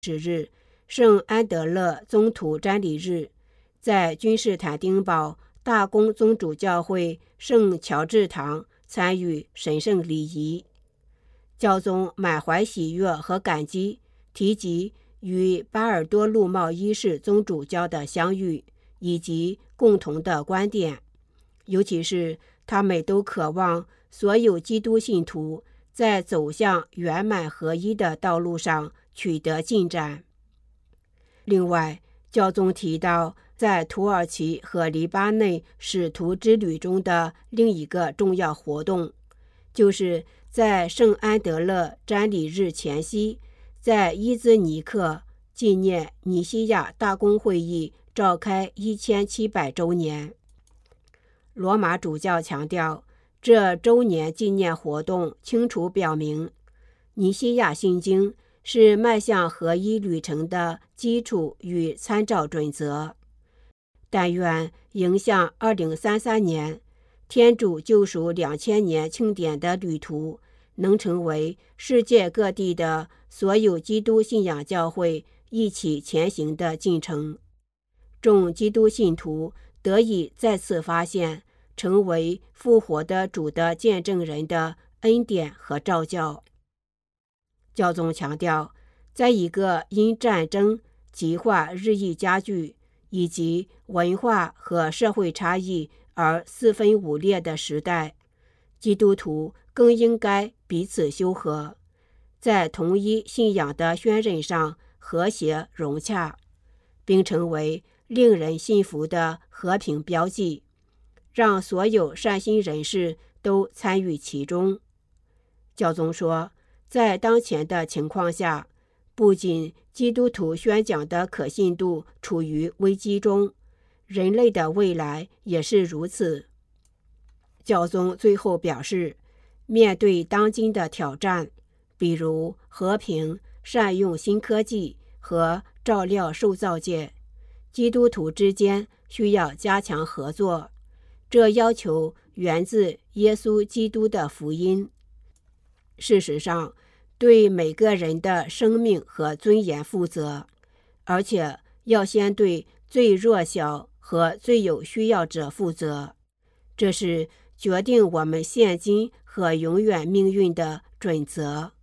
日，圣安德勒宗徒瞻礼日，在君士坦丁堡大公宗主教会圣乔治堂参与神圣礼仪。教宗满怀喜悦和感激，提及与巴尔多禄茂一世宗主教的相遇以及共同的观点，尤其是他们都渴望所有基督信徒在走向圆满合一的道路上取得进展。另外，教宗提到在土耳其和黎巴嫩使徒之旅中的另一个重要活动，就是在圣安德勒瞻礼日前夕，在伊兹尼克纪念尼西亚大公会议召开1700周年。罗马主教强调，这周年纪念活动清楚表明，尼西亚信经是迈向合一旅程的基础与参照准则。但愿迎向2033年，天主救赎2000年庆典的旅途能成为世界各地的所有基督信仰教会一起前行的进程。众基督信徒得以再次发现成为复活的主的见证人的恩典和召教。教宗强调，在一个因战争、极化日益加剧以及文化和社会差异而四分五裂的时代，基督徒更应该彼此修和，在同一信仰的宣认上和谐融洽，并成为令人信服的和平标记，让所有善心人士都参与其中。教宗说，在当前的情况下，不仅基督徒宣讲的可信度处于危机中，人类的未来也是如此。教宗最后表示，面对当今的挑战，比如和平、善用新科技和照料受造界，基督徒之间需要加强合作，这要求源自耶稣基督的福音。事实上，对每个人的生命和尊严负责，而且要先对最弱小和最有需要者负责，这是决定我们现今和永远命运的准则。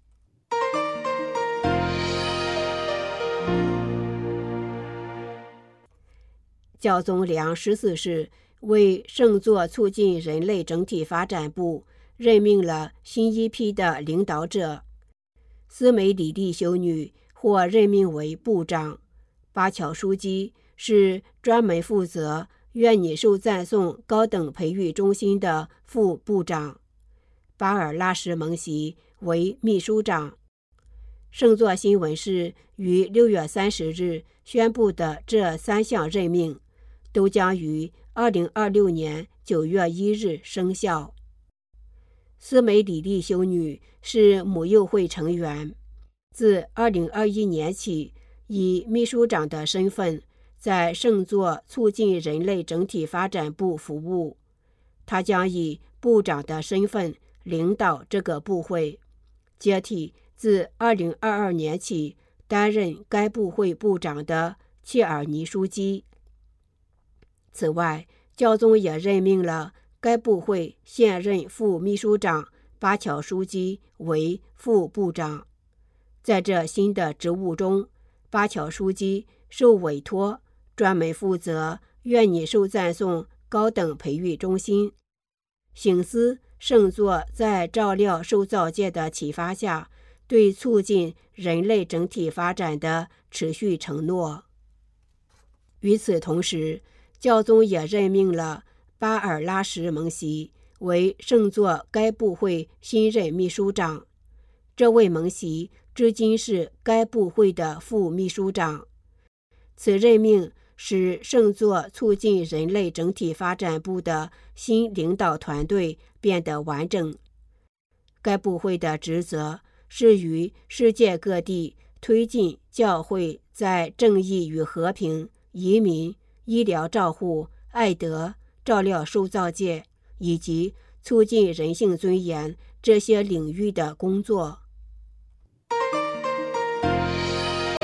教宗利昂14世为圣座促进人类整体发展部任命了新一批的领导者。斯梅里利修女获任命为部长，巴乔枢机是专门负责愿你受赞颂高等培育中心的副部长，巴尔拉什蒙席为秘书长。圣座新闻室于6月30日宣布的这3项任命，都将于2026年9月1日生效。斯梅里利修女是母幼会成员，自2021年起以秘书长的身份在圣座促进人类整体发展部服务。她将以部长的身份领导这个部会，接替自2022年起担任该部会部长的切尔尼枢机。此外，教宗也任命了该部会现任副秘书长巴乔枢机为副部长。在这新的职务中，巴乔枢机受委托专门负责愿你受赞颂高等培育中心，省思圣座在照料受造界的启发下对促进人类整体发展的持续承诺。与此同时，教宗也任命了巴尔拉什蒙席为圣座该部会新任秘书长。这位蒙席至今是该部会的副秘书长。此任命使圣座促进人类整体发展部的新领导团队变得完整。该部会的职责是于世界各地推进教会在正义与和平、移民、医疗照护、爱德、照料受造界以及促进人性尊严这些领域的工作。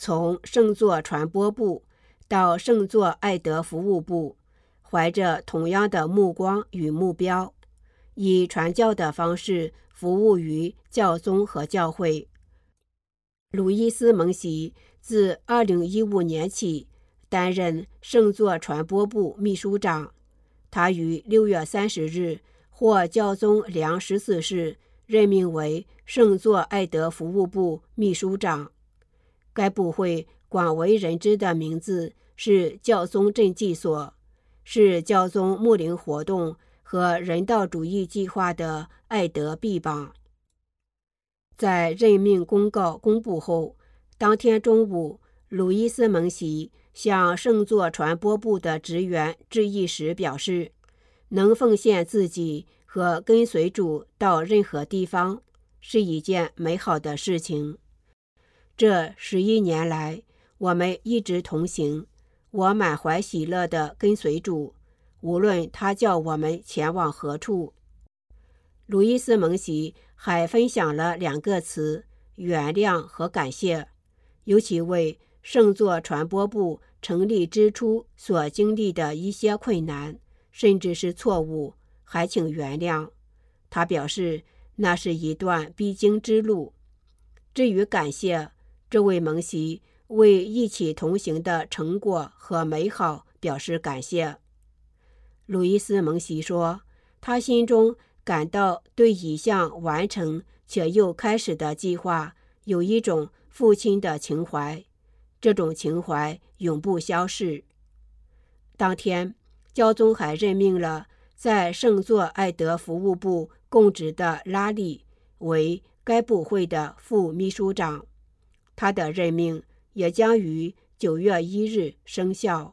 从圣座传播部到圣座爱德服务部，怀着同样的目光与目标，以传教的方式服务于教宗和教会。鲁伊斯·蒙西自2015年起担任圣座传播部秘书长，他于6月30日获教宗良14世任命为圣座爱德服务部秘书长。该部会广为人知的名字是教宗赈济所，是教宗牧灵活动和人道主义计划的爱德臂膀。在任命公告公布后，当天中午，鲁伊斯·蒙西向圣座传播部的职员致意时表示，能奉献自己和跟随主到任何地方是一件美好的事情。这11年来，我们一直同行，我满怀喜乐地跟随主，无论他叫我们前往何处。鲁伊斯·蒙西还分享了2个词：原谅和感谢，尤其为圣座传播部成立之初所经历的一些困难，甚至是错误，还请原谅。他表示，那是一段必经之路。至于感谢，这位蒙西为一起同行的成果和美好表示感谢。鲁伊斯·蒙西说，他心中感到对一项完成且又开始的计划有一种父亲的情怀，这种情怀永不消逝。当天，教宗还任命了在圣座爱德服务部供职的拉利为该部会的副秘书长，他的任命也将于9月1日生效。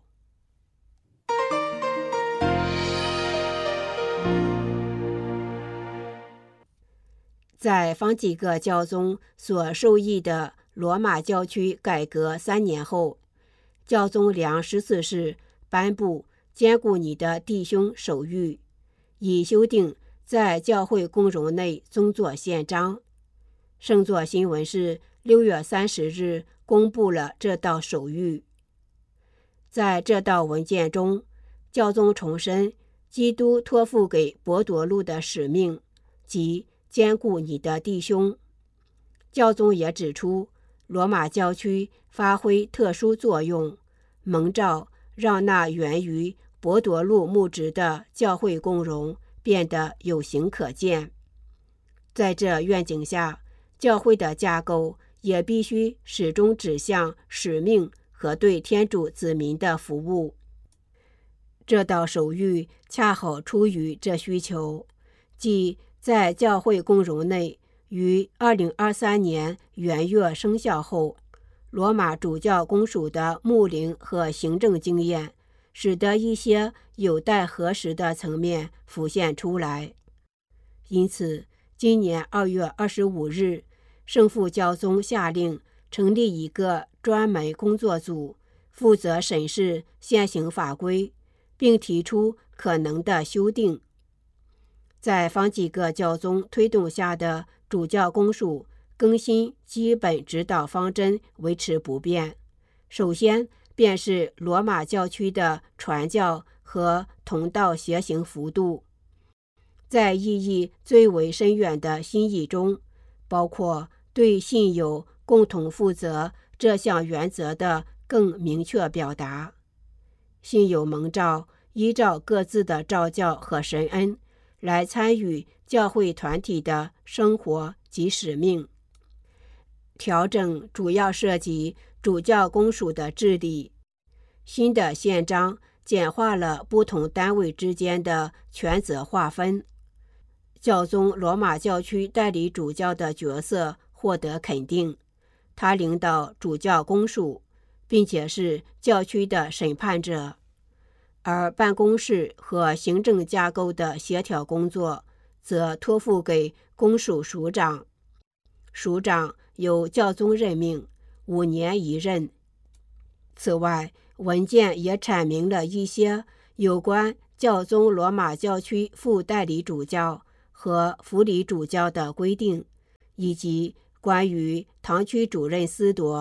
在方济各教宗所受益的罗马教区改革3年后，教宗良14世颁布兼顾你的弟兄手谕，以修订在教会公容内宗座宪章。圣座新闻是6月30日公布了这道手谕。在这道文件中，教宗重申基督托付给伯多禄的使命，即兼顾你的弟兄。教宗也指出，罗马教区发挥特殊作用，蒙召让那源于伯多禄牧职的教会公容变得有形可见。在这愿景下，教会的架构也必须始终指向使命和对天主子民的服务。这道手谕恰好出于这需求，即在教会公容内于2023年元月生效后，罗马主教公署的牧灵和行政经验使得一些有待核实的层面浮现出来。因此，今年2月25日，圣父教宗下令成立一个专门工作组，负责审视现行法规，并提出可能的修订。在方济各教宗推动下的主教公署更新基本指导方针维持不变。首先便是罗马教区的传教和同道协行幅度。在意义最为深远的新意中，包括对信友共同负责这项原则的更明确表达。信友蒙召依照各自的召教和神恩来参与教会团体的生活及使命。调整主要涉及主教公署的治理。新的宪章简化了不同单位之间的权责划分。教宗罗马教区代理主教的角色获得肯定，他领导主教公署，并且是教区的审判者。而办公室和行政架构的协调工作则托付给公署署长。署长由教宗任命，5年一任。此外，文件也阐明了一些有关教宗罗马教区副代理主教和辅理主教的规定，以及关于堂区主任司铎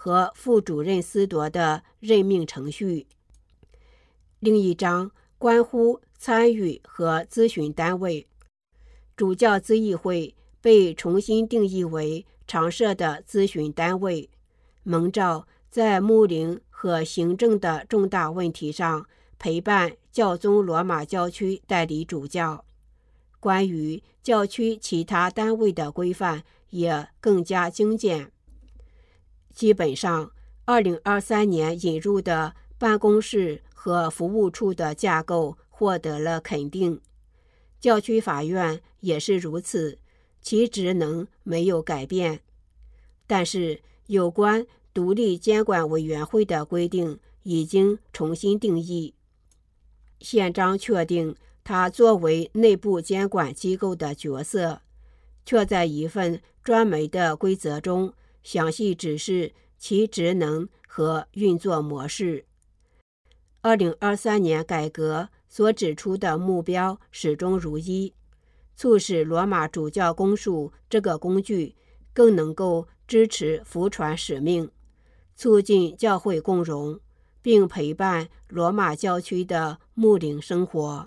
和副主任司铎的任命程序。另一章关乎参与和咨询单位，主教咨议会被重新定义为常设的咨询单位，蒙召在牧灵和行政的重大问题上陪伴教宗罗马教区代理主教。关于教区其他单位的规范也更加精简。基本上2023年引入的办公室和服务处的架构获得了肯定，教区法院也是如此，其职能没有改变。但是有关独立监管委员会的规定已经重新定义。宪章确定它作为内部监管机构的角色，却在一份专门的规则中详细指示其职能和运作模式。2023年改革所指出的目标始终如一，促使罗马主教公署这个工具更能够支持福传使命，促进教会共荣，并陪伴罗马教区的牧灵生活。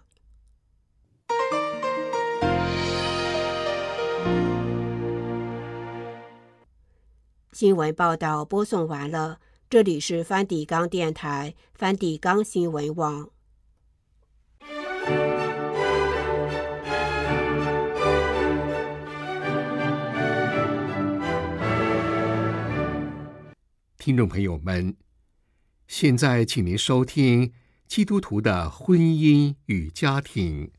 新闻报道播送完了，这里是梵蒂冈电台梵蒂冈新闻网。 听众朋友们，现在请您收听基督徒的婚姻与家庭。